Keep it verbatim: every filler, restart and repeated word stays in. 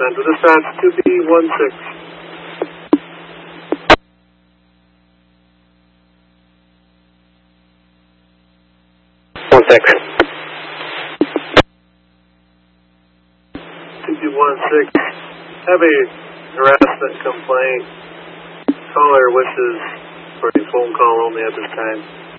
Central Dispatch, two B one six. One six. two B one six. Have a harassment complaint. Caller wishes for a phone call only at this time.